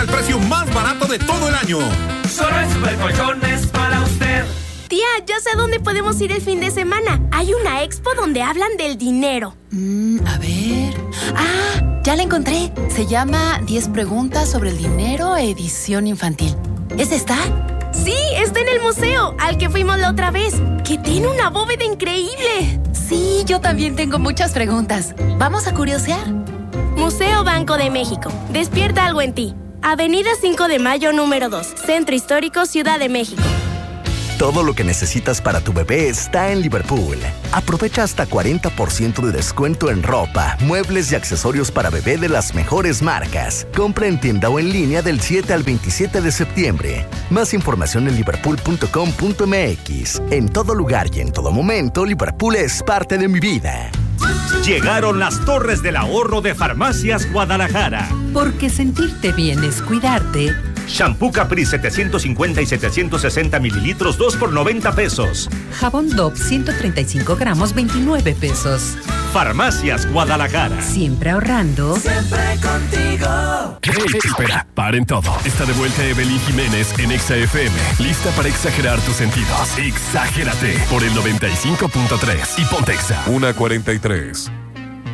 al precio más barato de todo el año. Solo en Supercolchones para usted. Tía, ya sé a dónde podemos ir el fin de semana. Hay una expo donde hablan del dinero. A ver... ¡Ah! Ya la encontré. Se llama 10 preguntas sobre el dinero, edición infantil. ¿Es esta? Sí, está en el museo, al que fuimos la otra vez, que tiene una bóveda increíble. Sí, yo también tengo muchas preguntas. ¿Vamos a curiosear? Museo Banco de México. Despierta algo en ti. Avenida 5 de Mayo, número 2. Centro Histórico, Ciudad de México. Todo lo que necesitas para tu bebé está en Liverpool. Aprovecha hasta 40% de descuento en ropa, muebles y accesorios para bebé de las mejores marcas. Compra en tienda o en línea del 7 al 27 de septiembre. Más información en liverpool.com.mx. En todo lugar y en todo momento, Liverpool es parte de mi vida. Llegaron las Torres del Ahorro de Farmacias Guadalajara. Porque sentirte bien es cuidarte. Shampoo Capri 750 y 760 mililitros, 2 por 90 pesos. Jabón Dove 135 gramos, 29 pesos. Farmacias Guadalajara. Siempre ahorrando. Siempre contigo. Espera, paren todo. Está de vuelta Evelyn Jiménez en Exa FM. Lista para exagerar tus sentidos. Exagérate por el 95.3 y ponte Exa. 1:43.